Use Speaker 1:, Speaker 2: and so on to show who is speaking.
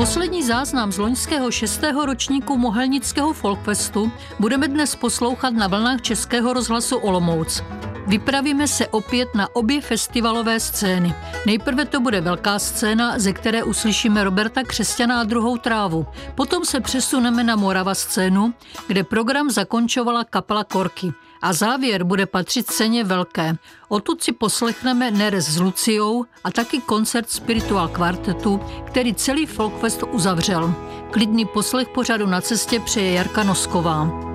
Speaker 1: Poslední záznam z loňského 6. ročníku Mohelnického folkfestu budeme dnes poslouchat na vlnách Českého rozhlasu Olomouc. Vypravíme se opět na obě festivalové scény. Nejprve to bude velká scéna, ze které uslyšíme Roberta Křesťana a Druhou trávu. Potom se přesuneme na Morava scénu, kde program zakončovala kapela Korky. A závěr bude patřit scéně velké. Odtud si poslechneme Nerez s Luciou a taky koncert Spiritual kvartetu, který celý folkfest uzavřel. Klidný poslech pořadu Na cestě přeje Jarka Nosková.